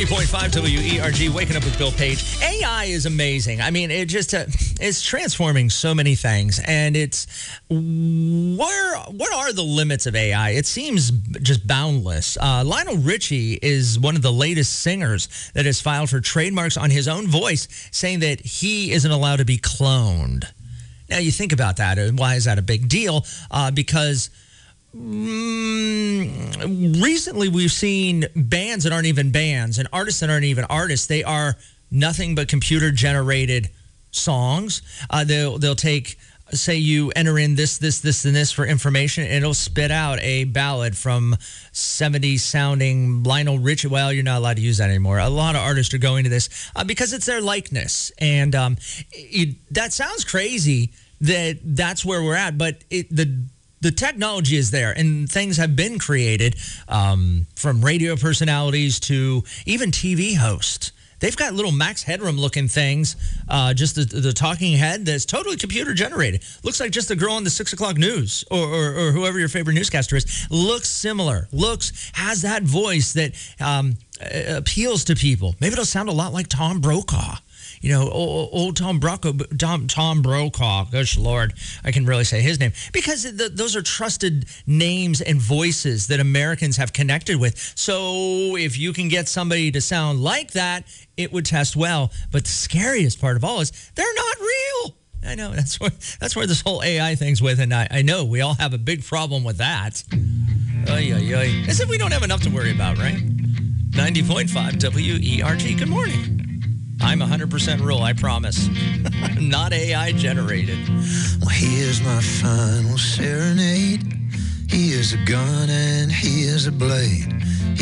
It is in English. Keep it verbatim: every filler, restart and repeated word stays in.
ninety point five W E R G, waking up with Bill Page. A I is amazing. I mean, it just uh, it's transforming so many things, and it's where what are the limits of A I? It seems just boundless. Uh, Lionel Richie is one of the latest singers that has filed for trademarks on his own voice, saying that he isn't allowed to be cloned. Now, you think about that, and why is that a big deal? Uh, because Mm, recently, we've seen bands that aren't even bands and artists that aren't even artists. They are nothing but computer-generated songs. Uh, they'll they'll take, say, you enter in this, this, this, and this for information, and it'll spit out a ballad from seventies-sounding Lionel Richie. Well, you're not allowed to use that anymore. A lot of artists are going to this uh, because it's their likeness, and um, it, that sounds crazy that that's where we're at, but it the The technology is there, and things have been created um, from radio personalities to even T V hosts. They've got little Max Headroom-looking things, uh, just the, the talking head that's totally computer-generated. Looks like just the girl on the six o'clock news or, or, or whoever your favorite newscaster is. Looks similar. Looks, has that voice that um, appeals to people. Maybe it'll sound a lot like Tom Brokaw. You know, old, old Tom Brokaw, Tom, Tom Brokaw, gosh Lord, I can really say his name. Because the, those are trusted names and voices that Americans have connected with. So if you can get somebody to sound like that, it would test well. But the scariest part of all is they're not real. I know, that's where, that's where this whole A I thing's with, and I, I know we all have a big problem with that. Oy, oy, oy. As if we don't have enough to worry about, right? ninety point five W E R G, good morning. I'm one hundred percent real, I promise. Not A I generated. Well, here's my final serenade. He is a gun and he is a blade.